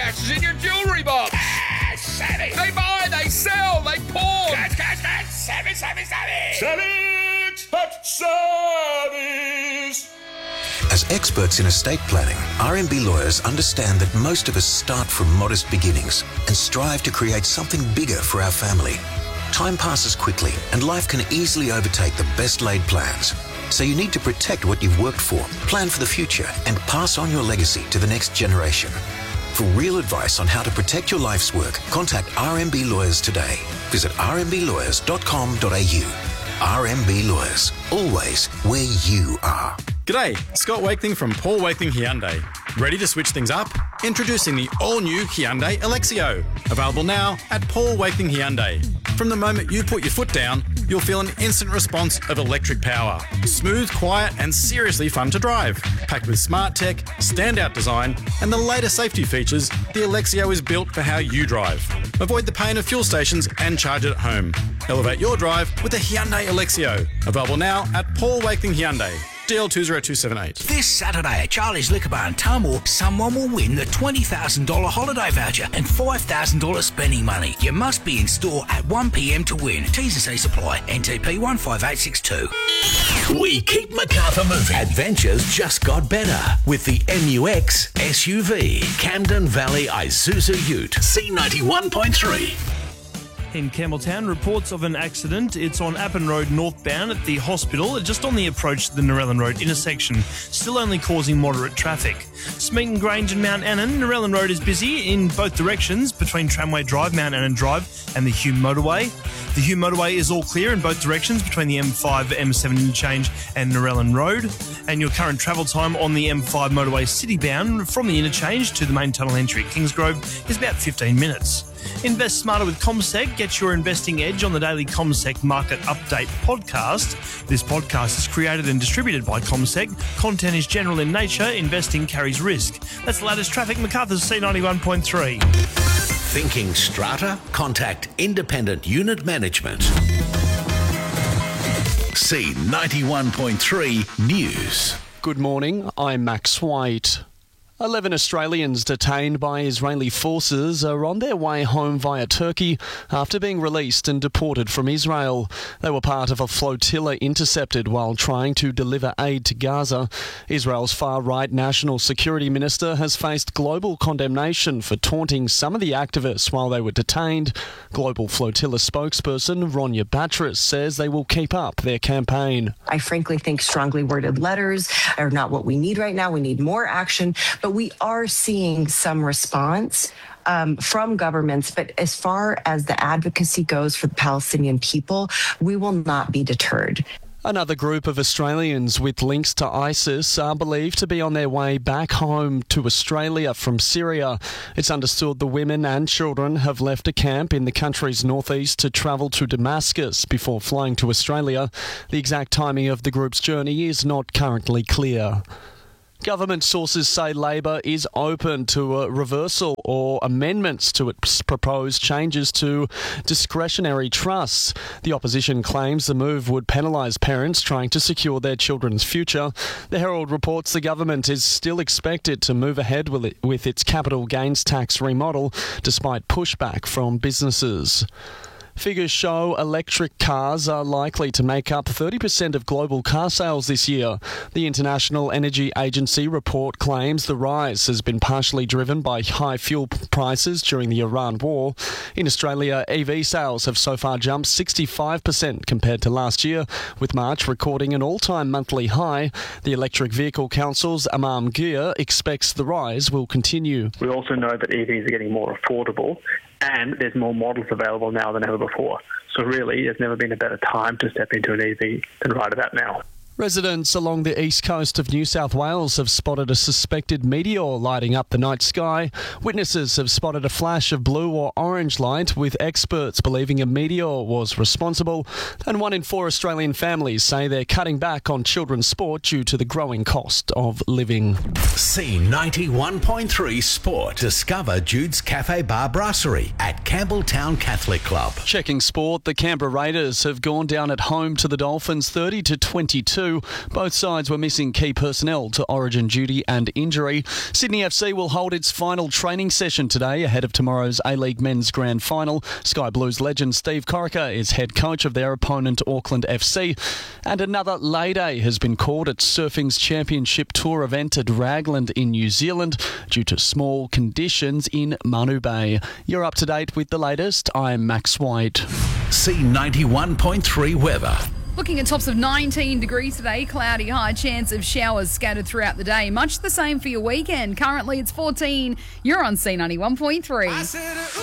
cash is in your jewellery box. Cash, savvy. They buy, they sell, they pawn. Cash, savvy. Service. As experts in estate planning, RMB lawyers understand that most of us start from modest beginnings and strive to create something bigger for our family. Time passes quickly and life can easily overtake the best laid plans. So you need to protect what you've worked for, plan for the future, and pass on your legacy to the next generation. For real advice on how to protect your life's work, contact RMB Lawyers today. Visit rmblawyers.com.au. RMB Lawyers, always where you are. G'day, Scott Wakeling from Paul Wakeling Hyundai. Ready to switch things up? Introducing the all-new Hyundai Alexio. Available now at Paul Wakeling Hyundai. From the moment you put your foot down, you'll feel an instant response of electric power. Smooth, quiet, and seriously fun to drive. Packed with smart tech, standout design, and the latest safety features, the Alexio is built for how you drive. Avoid the pain of fuel stations and charge it at home. Elevate your drive with the Hyundai Alexio. Available now at Paul Wakeling Hyundai. DL20278. This Saturday at Charlie's Liquor Bar in Tullamore, someone will win the $20,000 holiday voucher and $5,000 spending money. You must be in store at 1 p.m. to win. T's and C's apply. NTP 15862. We keep Macarthur moving. Adventures just got better with the MUX SUV. Camden Valley Isuzu Ute. C91.3. In Campbelltown, reports of an accident. It's on Appin Road northbound at the hospital, just on the approach to the Narellan Road intersection, still only causing moderate traffic. Smeaton Grange and Mount Annan, Narellan Road is busy in both directions between Tramway Drive, Mount Annan Drive and the Hume Motorway. The Hume Motorway is all clear in both directions between the M5, M7 interchange and Narellan Road. And your current travel time on the M5 motorway citybound from the interchange to the main tunnel entry at Kingsgrove is about 15 minutes. Invest smarter with CommSec. Get your investing edge on the daily CommSec Market Update podcast. This podcast is created and distributed by CommSec. Content is general in nature. Investing carries risk. That's the latest traffic. Macarthur's C91.3. Thinking strata? Contact Independent Unit Management. C91.3 News. Good morning, I'm Max White. 11 Australians detained by Israeli forces are on their way home via Turkey after being released and deported from Israel. They were part of a flotilla intercepted while trying to deliver aid to Gaza. Israel's far-right National Security Minister has faced global condemnation for taunting some of the activists while they were detained. Global Flotilla spokesperson Ronya Batras says they will keep up their campaign. I frankly think strongly worded letters are not what we need right now. We need more action, but we are seeing some response from governments. But as far as the advocacy goes for the Palestinian people, we will not be deterred. Another group of Australians with links to ISIS are believed to be on their way back home to Australia from Syria. It's understood the women and children have left a camp in the country's northeast to travel to Damascus before flying to Australia. The exact timing of the group's journey is not currently clear. Government sources say Labor is open to a reversal or amendments to its proposed changes to discretionary trusts. The opposition claims the move would penalise parents trying to secure their children's future. The Herald reports the government is still expected to move ahead with its capital gains tax remodel, despite pushback from businesses. Figures show electric cars are likely to make up 30% of global car sales this year. The International Energy Agency report claims the rise has been partially driven by high fuel prices during the Iran war. In Australia, EV sales have so far jumped 65% compared to last year, with March recording an all-time monthly high. The Electric Vehicle Council's Amam Gir expects the rise will continue. We also know that EVs are getting more affordable, and there's more models available now than ever before. So really, there's never been a better time to step into an EV than right about now. Residents along the east coast of New South Wales have spotted a suspected meteor lighting up the night sky. Witnesses have spotted a flash of blue or orange light, with experts believing a meteor was responsible. And 1 in 4 Australian families say they're cutting back on children's sport due to the growing cost of living. C91.3 Sport. Discover Jude's Cafe Bar Brasserie at Campbelltown Catholic Club. Checking sport, the Canberra Raiders have gone down at home to the Dolphins 30-22. 2. Both sides were missing key personnel to Origin duty and injury. Sydney FC will hold its final training session today ahead of tomorrow's A-League Men's Grand Final. Sky Blues legend Steve Corica is head coach of their opponent Auckland FC. And another lay day has been called at surfing's Championship Tour event at Raglan in New Zealand due to small conditions in Manu Bay. You're up to date with the latest. I'm Max White. C91.3 weather. Looking at tops of 19 degrees today, cloudy, high chance of showers scattered throughout the day. Much the same for your weekend. Currently it's 14. You're on C91.3.